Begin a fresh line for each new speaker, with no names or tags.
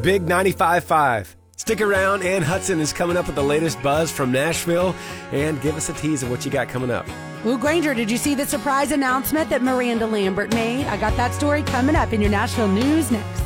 Big 95.5. Stick around. Ann Hudson is coming up with the latest buzz from Nashville. And give us a tease of what you got coming up.
Ooh, Granger, did you see the surprise announcement that Miranda Lambert made? I got that story coming up in your Nashville news next.